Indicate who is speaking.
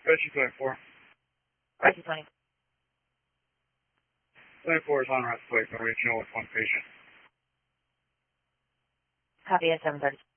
Speaker 1: Rescue 24.
Speaker 2: Rescue 20.
Speaker 1: 24 is on route to Waco, regional with one patient.
Speaker 2: Copy at 7:30.